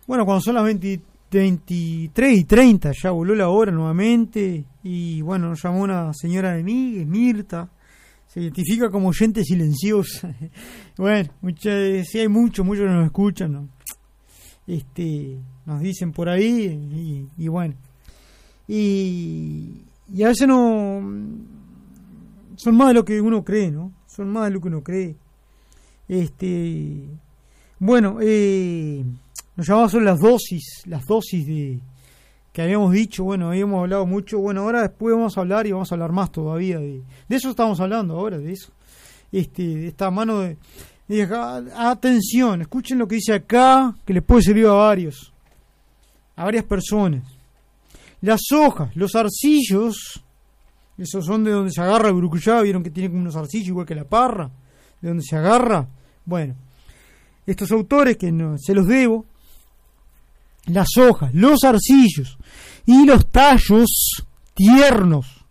Bueno, cuando son las 23:30 ya voló la hora nuevamente y bueno, nos llamó una señora de mí, es Mirta, se identifica como oyente silenciosa. Bueno, sí hay muchos que nos escuchan, ¿no? Nos dicen por ahí y bueno. Y a veces no son más de lo que uno cree, ¿no? Son más de lo que uno cree. Bueno, nos llamaba sobre las dosis de que habíamos dicho. Bueno, habíamos hablado mucho. Bueno, ahora después vamos a hablar más todavía de eso. Estamos hablando ahora, de eso. De esta mano de atención, escuchen lo que dice acá, que les puede servir a varias personas. Las hojas, los arcillos, esos son de donde se agarra el burucuyá. Vieron que tiene como unos arcillos igual que la parra, de donde se agarra. Bueno, estos autores que no, se los debo. Las hojas, los arcillos y los tallos tiernos,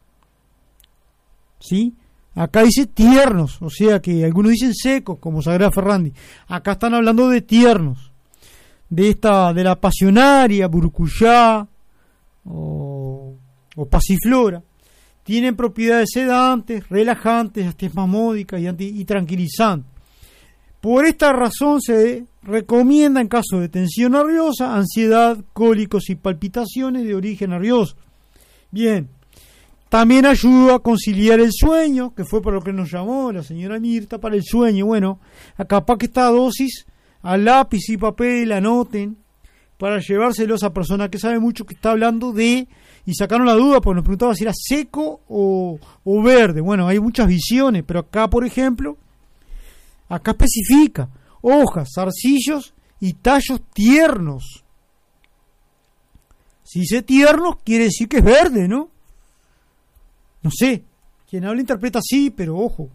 ¿sí? Acá dice tiernos, o sea que algunos dicen secos, como Sagrada Ferrandi. Acá están hablando de tiernos, de la pasionaria, burucuyá o pasiflora. Tienen propiedades sedantes, relajantes, espasmódicas y tranquilizantes. Por esta razón se recomienda en caso de tensión nerviosa, ansiedad, cólicos y palpitaciones de origen nervioso. Bien, también ayuda a conciliar el sueño, que fue por lo que nos llamó la señora Mirta, para el sueño. Bueno, capaz que esta dosis a lápiz y papel anoten para llevárselo a esa persona que sabe mucho, que está hablando de, y sacaron la duda porque nos preguntaba si era seco o verde. Bueno, hay muchas visiones, pero acá, por ejemplo, acá especifica hojas, zarcillos y tallos tiernos. Si dice tiernos, quiere decir que es verde, ¿no? No sé, quien habla interpreta así, pero ojo.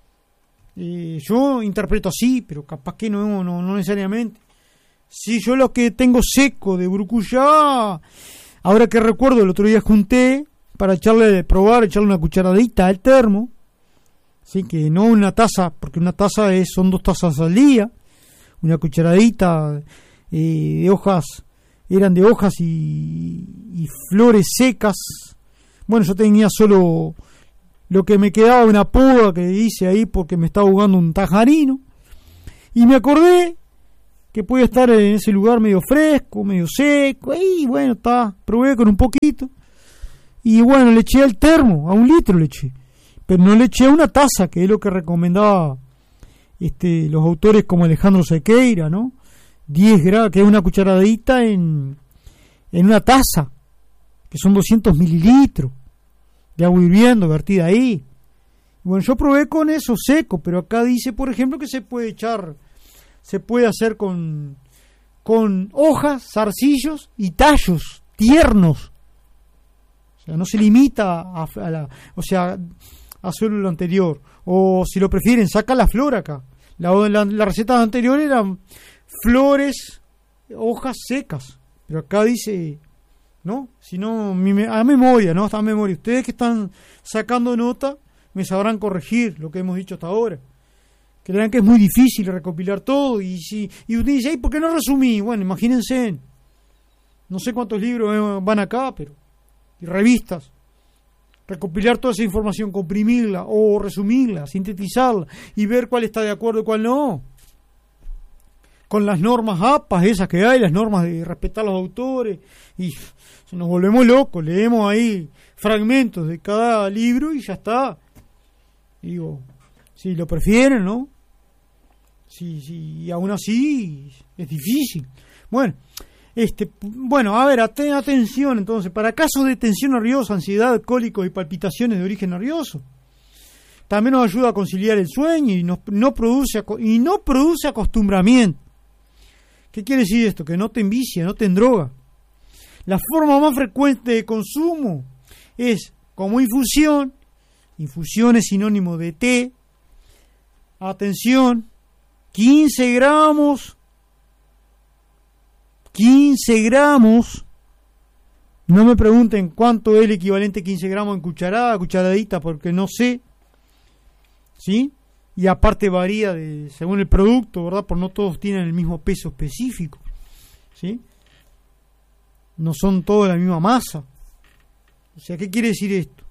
Yo interpreto así, pero capaz que no necesariamente. Si yo lo que tengo seco de burucuyá, ahora que recuerdo, el otro día junté para echarle una cucharadita al termo. Así que no una taza, porque una taza son 2 tazas al día. Una cucharadita de hojas, eran de hojas y flores secas. Bueno, yo tenía solo lo que me quedaba, una poda que hice ahí porque me estaba jugando un tajarino. Y me acordé que podía estar en ese lugar medio fresco, medio seco. Y bueno, probé con un poquito. Y bueno, le eché al termo, a 1 litro le eché. Pero no le eché a una taza, que es lo que recomendaba los autores como Alejandro Sequeira, ¿no? 10 gramos, que es una cucharadita en una taza, que son 200 mililitros de agua hirviendo vertida ahí. Bueno, yo probé con eso seco, pero acá dice, por ejemplo, que se puede hacer con hojas, zarcillos y tallos tiernos. O sea, no se limita a hacerlo lo anterior. O si lo prefieren, saca la flor acá. La receta anterior eran flores, hojas secas. Pero acá dice, ¿no? Si no, a memoria, ¿no? Está a memoria. Ustedes que están sacando nota me sabrán corregir lo que hemos dicho hasta ahora. Crean que es muy difícil recopilar todo. Y usted dice, ¿por qué no resumí? Bueno, imagínense. No sé cuántos libros van acá, pero y revistas. Recopilar toda esa información, comprimirla o resumirla, sintetizarla y ver cuál está de acuerdo y cuál no. Con las normas APAS esas que hay, las normas de respetar a los autores, y nos volvemos locos, leemos ahí fragmentos de cada libro y ya está. Digo, si lo prefieren, ¿no? Y aún así es difícil. Bueno, a ver, atención entonces, para casos de tensión nerviosa, ansiedad, cólicos y palpitaciones de origen nervioso. También nos ayuda a conciliar el sueño y no produce acostumbramiento. ¿Qué quiere decir esto? Que no te envicia, no te endroga. La forma más frecuente de consumo es como infusión. Infusión es sinónimo de té. Atención, 15 gramos. 15 gramos. No me pregunten cuánto es el equivalente a 15 gramos en cucharadita, porque no sé. ¿Sí? Y aparte varía según el producto, ¿verdad? Por no todos tienen el mismo peso específico. ¿sí? No son todos la misma masa. O sea, ¿qué quiere decir esto?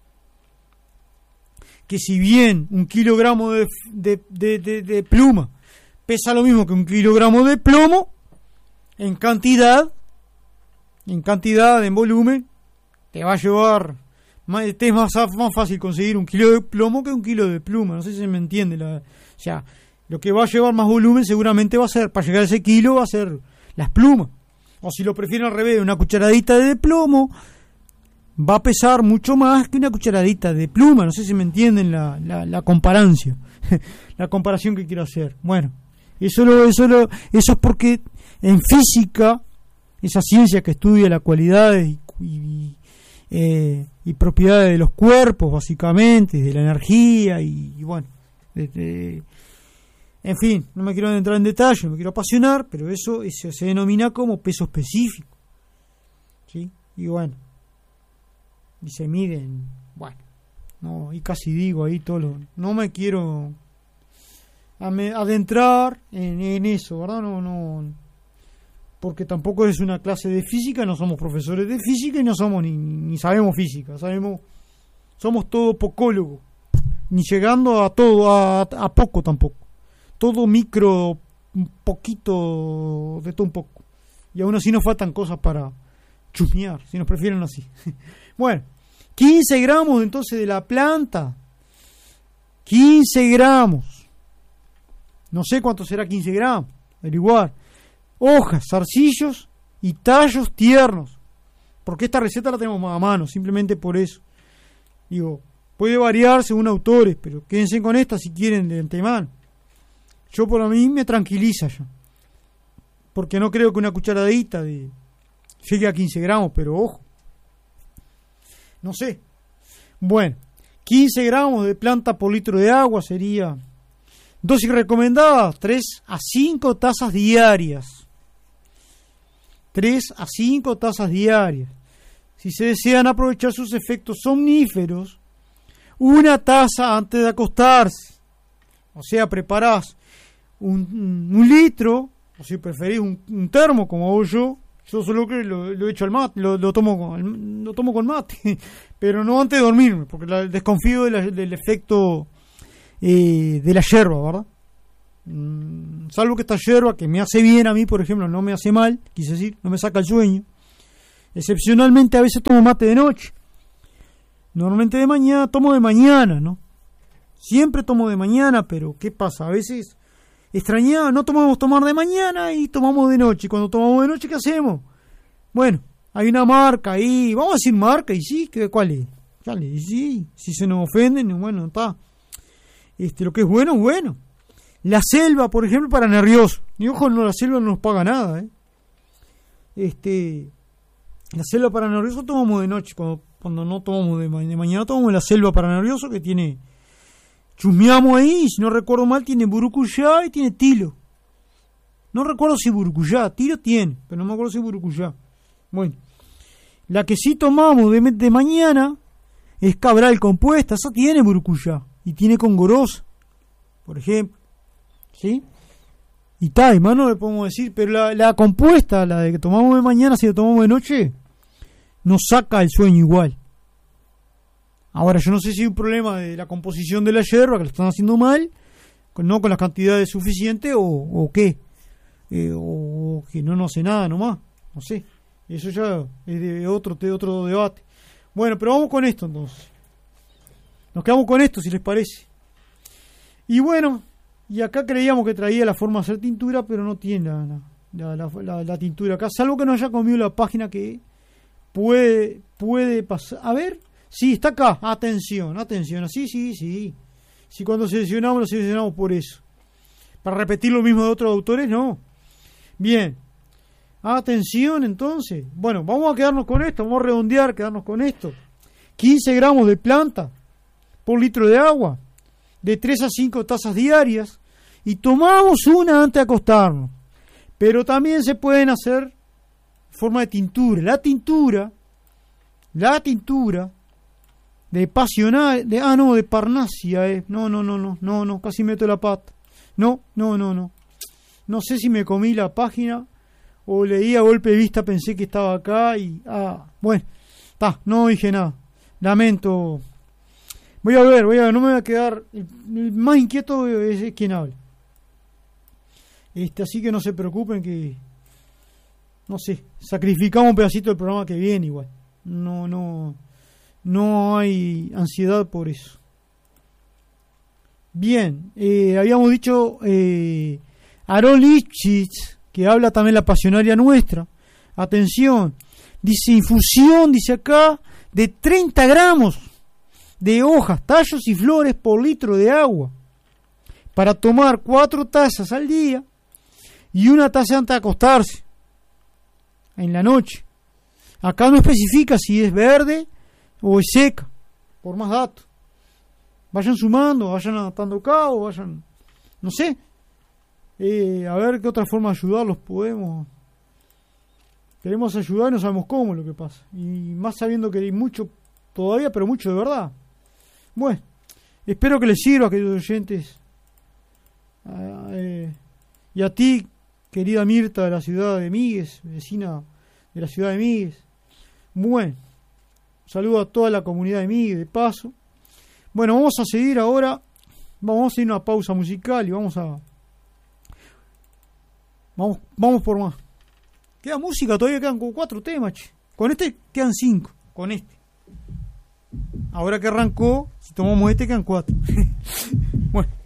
Que si bien 1 kilogramo de pluma pesa lo mismo que 1 kilogramo de plomo, en cantidad, en volumen, te va a llevar, te es más fácil conseguir 1 kilo de plomo que 1 kilo de pluma. No sé si se me entiende. O sea, lo que va a llevar más volumen seguramente va a ser, para llegar a ese kilo, va a ser las plumas. O si lo prefieren al revés, una cucharadita de plomo va a pesar mucho más que una cucharadita de pluma. No sé si me entienden la comparancia, la comparación que quiero hacer. Bueno, eso es porque en física, esa ciencia que estudia las cualidades y propiedades de los cuerpos, básicamente, de la energía y bueno, en fin, no me quiero entrar en detalle, no me quiero apasionar, pero eso se denomina como peso específico, ¿sí? Y bueno, y se miden, bueno, no, y casi digo ahí no me quiero adentrar en eso, ¿verdad? No, porque tampoco es una clase de física, no somos profesores de física y no somos ni sabemos física, somos todos pocólogos, ni llegando a todo, a poco tampoco, todo micro, un poquito de todo un poco, y aún así nos faltan cosas para chusmear, si nos prefieren así. Bueno, 15 gramos entonces de la planta, 15 gramos, no sé cuánto será 15 gramos, averiguar. Hojas, zarcillos y tallos tiernos, porque esta receta la tenemos a mano, simplemente por eso. Digo, puede variar según autores, pero quédense con esta si quieren de antemano. Yo por mí me tranquiliza ya, porque no creo que una cucharadita llegue a 15 gramos, pero ojo, no sé. Bueno, 15 gramos de planta por litro de agua sería dosis recomendada, 3 a 5 tazas diarias. 3 a 5 tazas diarias. Si se desean aprovechar sus efectos somníferos, 1 taza antes de acostarse. O sea, preparás un litro, o si preferís un termo como hago yo solo que lo echo al mate, lo tomo con mate, pero no antes de dormirme, porque desconfío del efecto de la yerba, ¿verdad? Salvo que esta yerba que me hace bien a mí, por ejemplo, no me hace mal, quise decir, no me saca el sueño. Excepcionalmente a veces tomo mate de noche. Normalmente de mañana, tomo de mañana, ¿no? Siempre tomo de mañana, pero ¿qué pasa? A veces extrañado, no tomamos tomar de mañana y tomamos de noche. Y cuando tomamos de noche, ¿qué hacemos? Bueno, hay una marca ahí, vamos a decir marca, y sí, ¿cuál es? Dale, y sí, si se nos ofenden, bueno, está. Lo que es bueno, es bueno. La selva, por ejemplo, para nerviosos. Y ojo, no, la selva no nos paga nada, La selva para nerviosos tomamos de noche, cuando no tomamos de mañana, tomamos la selva para nerviosos que tiene, chusmeamos ahí, si no recuerdo mal, tiene burucuyá y tiene tilo. No recuerdo si burucuyá, tilo tiene, pero no me acuerdo si burucuyá. Bueno, la que sí tomamos de mañana es cabral compuesta, esa tiene burucuyá y tiene congorosa, por ejemplo. ¿Sí? Y tal, más no le podemos decir, pero la compuesta, la de que tomamos de mañana, si la tomamos de noche, nos saca el sueño igual. Ahora, yo no sé si es un problema de la composición de la yerba, que lo están haciendo mal, no con las cantidades suficientes, o qué, o que no hace nada nomás, no sé. Eso ya es de otro debate. Bueno, pero vamos con esto entonces. Nos quedamos con esto, si les parece. Y bueno, y acá creíamos que traía la forma de hacer tintura, pero no tiene la tintura acá, salvo que no haya comido la página que puede pasar. A ver, sí, está acá. Atención. Sí. Si cuando lo seleccionamos por eso. Para repetir lo mismo de otros autores, no. Bien. Atención, entonces. Bueno, vamos a quedarnos con esto, vamos a redondear, quedarnos con esto. 15 gramos de planta por litro de agua, de 3 a 5 tazas diarias, y tomamos una antes de acostarnos. Pero también se pueden hacer en forma de tintura. La tintura de pasional, de Parnasia, no, casi meto la pata. No sé si me comí la página o leí a golpe de vista, pensé que estaba acá y... bueno, no dije nada. Lamento. Voy a ver, no me voy a quedar... El más inquieto es quien habla. Así que no se preocupen que... No sé, sacrificamos un pedacito del programa que viene igual. No hay ansiedad por eso. Bien, habíamos dicho Aaron Lipschitz, que habla también la pasionaria nuestra. Atención, dice infusión, dice acá, de 30 gramos de hojas, tallos y flores por litro de agua, para tomar 4 tazas al día y 1 taza antes de acostarse, en la noche. Acá no especifica si es verde o es seca, por más datos. Vayan sumando, vayan atando cabo, vayan, no sé, a ver qué otra forma de ayudarlos podemos. Queremos ayudar y no sabemos cómo, lo que pasa. Y más sabiendo que hay mucho todavía, pero mucho de verdad. Bueno, espero que les sirva, queridos oyentes. Y a ti, querida Mirta de la ciudad de Migues, vecina de la ciudad de Migues. Bueno, saludo a toda la comunidad de Migues, de paso. Bueno, vamos a seguir ahora. Vamos a ir a una pausa musical y vamos por más. Queda música, todavía quedan como 4 temas, che. Con este quedan 5. Con este. Ahora que arrancó, si tomamos este quedan 4. Bueno.